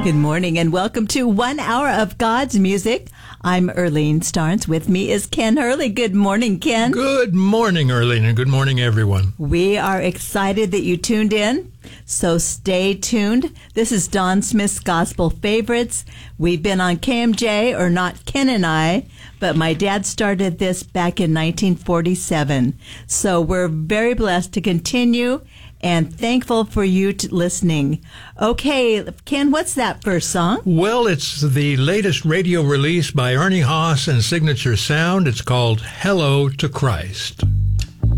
Good morning and welcome to 1 hour of God's music. I'm Erlene Starnes. With me is Ken Hurley. Good morning, Ken. Good morning, Erlene, and good morning, everyone. We are excited that you tuned in, so stay tuned. This is Don Smith's Gospel Favorites. We've been on KMJ, or not Ken and I, but my dad started this back in 1947. So we're very blessed to continue and thankful for you listening. Okay, Ken, what's that first song? Well, it's the latest radio release by Ernie Haas and Signature Sound. It's called Hello to Christ.